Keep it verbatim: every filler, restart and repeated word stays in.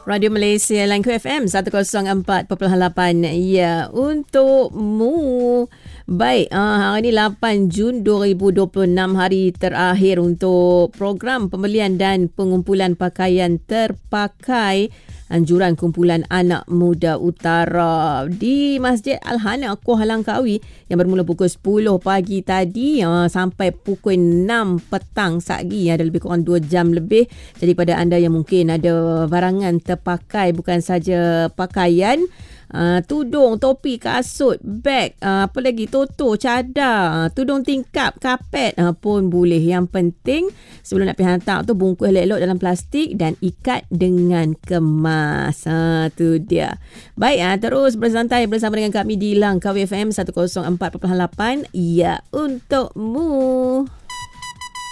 Radio Malaysia Langku F M seratus empat perpuluhan lapan. Ya, untukmu. Baik, uh, hari ini lapan Jun dua ribu dua puluh enam, hari terakhir untuk program pembelian dan pengumpulan pakaian terpakai anjuran kumpulan anak muda utara di Masjid Al-Hana, Kuala Langkawi yang bermula pukul sepuluh pagi tadi uh, sampai pukul enam petang sagi. Ada lebih kurang dua jam lebih. Jadi pada anda yang mungkin ada barangan terpakai, bukan saja pakaian, Uh, tudung, topi, kasut, beg, uh, apa lagi, toto, cadar, uh, tudung tingkap, kapet uh, pun boleh. Yang penting sebelum nak pergi hantar tu bungkus elok-elok dalam plastik dan ikat dengan kemas. Ha, tu dia. Baik, uh, terus bersantai bersama dengan kami di Langkawi F M seratus empat perpuluhan lapan. Ya, untukmu.